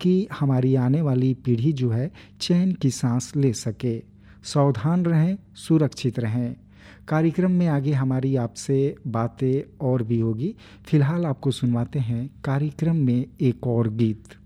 कि हमारी आने वाली पीढ़ी जो है चैन की सांस ले सके। सावधान रहें, सुरक्षित रहें। कार्यक्रम में आगे हमारी आपसे बातें और भी होगी। फिलहाल आपको सुनवाते हैं कार्यक्रम में एक और गीत।